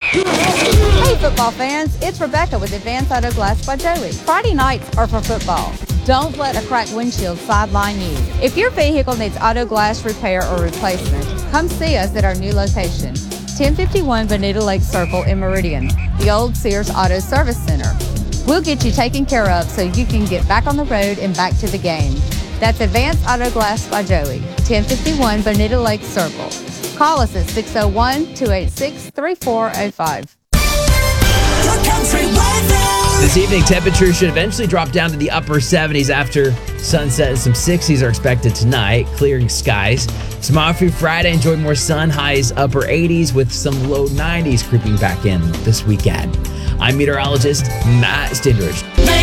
Hey football fans, it's Rebecca with Advanced Auto Glass by Joey. Friday nights are for football. Don't let a cracked windshield sideline you. If your vehicle needs auto glass repair or replacement, come see us at our new location, 1051 Bonita Lake Circle in Meridian, the old Sears Auto Service Center. We'll get you taken care of so you can get back on the road and back to the game. That's Advanced Auto Glass by Joey, 1051 Bonita Lake Circle. Call us at 601-286-3405. This evening, temperatures should eventually drop down to the upper 70s after sunset, and some 60s are expected tonight, clearing skies. Tomorrow through Friday, enjoy more sun, highs upper 80s with some low 90s creeping back in this weekend. I'm meteorologist Matt Stindridge.